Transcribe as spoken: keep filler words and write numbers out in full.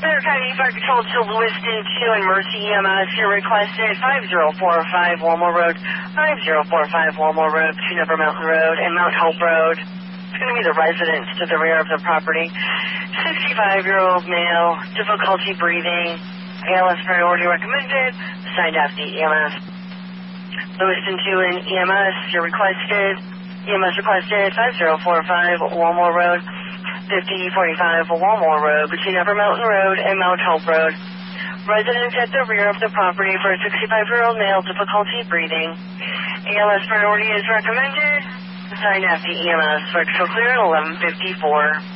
Better County Fire Control to Lewiston two and Mercy E M S. You're requested five zero four five Walmore Road, five zero four five Walmore Road, between Upper Mountain Road and Mount Hope Road. It's going to be the residence to the rear of the property. sixty-five-year-old male, difficulty breathing, A L S priority recommended, signed F D E M S. Lewiston two and E M S, you're requested. E M S requested five zero four five Walmore Road, fifty forty-five Walmore Road, between Upper Mountain Road and Mount Hope Road. Residence at the rear of the property for a sixty-five-year-old male, difficulty breathing. A L S priority is recommended. Signed F D E M S. Fire Control clear at eleven fifty-four.